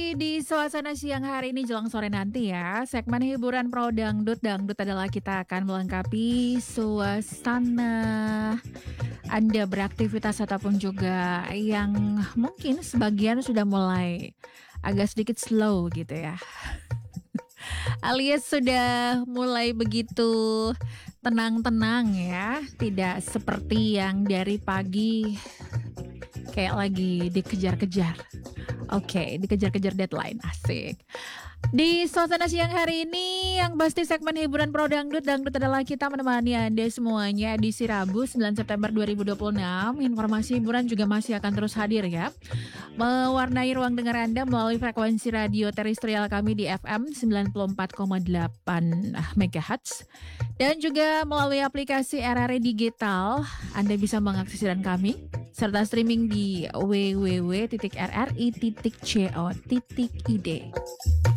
kembali di suasana siang hari ini jelang sore nanti ya. Segmen hiburan pro dangdut. Dangdut adalah kita akan melengkapi suasana Anda beraktivitas ataupun juga yang mungkin sebagian sudah mulai agak sedikit slow gitu ya. Alias sudah mulai begitu tenang-tenang ya. Tidak seperti yang dari pagi kayak lagi dikejar-kejar. Oke, dikejar-kejar deadline, asik. Di suasana siang hari ini yang pasti segmen hiburan pro dangdut. Dangdut adalah kita menemani Anda semuanya edisi Rabu 9 September 2026. Informasi hiburan juga masih akan terus hadir ya. Mewarnai ruang dengar Anda melalui frekuensi radio terestrial kami di FM 94,8 MHz. Dan juga melalui aplikasi RRI Digital, Anda bisa mengakses siaran kami serta streaming di www.rri.co.id.